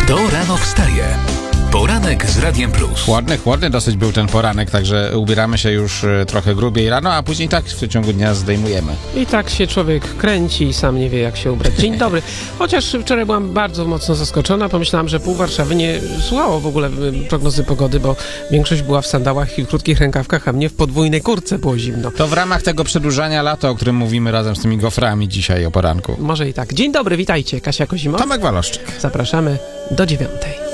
Kto rano wstaje? Poranek z Radiem Plus. Chłodny dosyć był ten poranek, także ubieramy się już trochę grubiej rano, a później tak w ciągu dnia zdejmujemy. I tak się człowiek kręci i sam nie wie, jak się ubrać. Dzień dobry. Chociaż wczoraj byłam bardzo mocno zaskoczona. Pomyślałam, że pół Warszawy nie słuchało w ogóle prognozy pogody, bo większość była w sandałach i w krótkich rękawkach, a mnie w podwójnej kurtce było zimno. To w ramach tego przedłużania lata, o którym mówimy razem z tymi goframi dzisiaj o poranku. Może i tak. Dzień dobry, witajcie. Kasia Kozimow. Tomek Waloszczyk. Zapraszamy do 9:00.